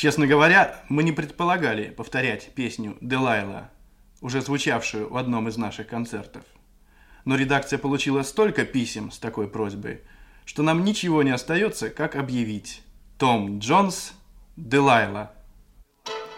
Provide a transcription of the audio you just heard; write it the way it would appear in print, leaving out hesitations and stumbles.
Честно говоря, мы не предполагали повторять песню «Делайла», уже звучавшую в одном из наших концертов. Но редакция получила столько писем с такой просьбой, что нам ничего не остается, как объявить: Том Джонс, «Делайла».